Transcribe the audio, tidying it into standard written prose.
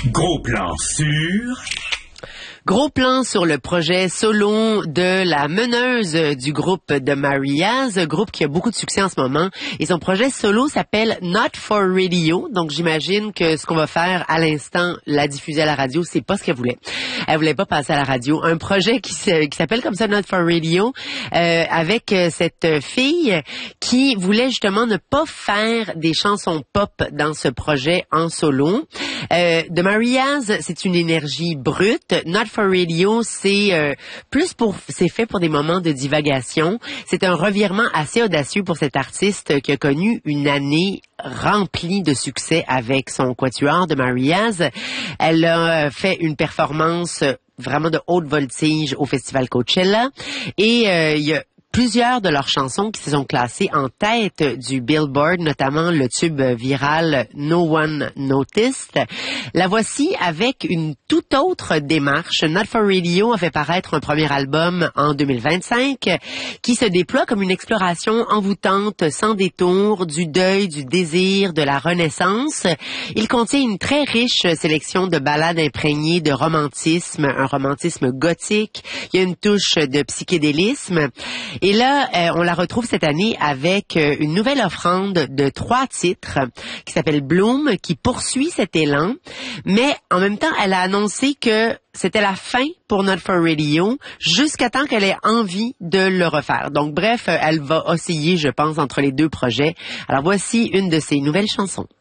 Gros plan sur... Gros plan sur le projet solo de la meneuse du groupe The Marias, groupe qui a beaucoup de succès en ce moment. Et son projet solo s'appelle Not for Radio. Donc j'imagine que ce qu'on va faire à l'instant, la diffuser à la radio, c'est pas ce qu'elle voulait. Elle voulait pas passer à la radio. Un projet qui s'appelle comme ça Not for Radio, avec cette fille qui voulait justement ne pas faire des chansons pop dans ce projet en solo. The Marias, c'est une énergie brute. Not for Radio, c'est fait pour des moments de divagation. C'est un revirement assez audacieux pour cette artiste qui a connu une année remplie de succès avec son quatuor The Marias. Elle a fait une performance vraiment de haute voltige au festival Coachella et il y a plusieurs de leurs chansons qui se sont classées en tête du Billboard, notamment le tube viral No One Noticed. La voici avec une toute autre démarche. Not for Radio a fait paraître un premier album en 2025 qui se déploie comme une exploration envoûtante, sans détour, du deuil, du désir, de la renaissance. Il contient une très riche sélection de ballades imprégnées de romantisme, un romantisme gothique. Il y a une touche de psychédélisme. Et là, on la retrouve cette année avec une nouvelle offrande de 3 titres qui s'appelle Bloom, qui poursuit cet élan. Mais en même temps, elle a annoncé que c'était la fin pour Not for Radio jusqu'à temps qu'elle ait envie de le refaire. Donc bref, elle va osciller, je pense, entre les deux projets. Alors voici une de ses nouvelles chansons.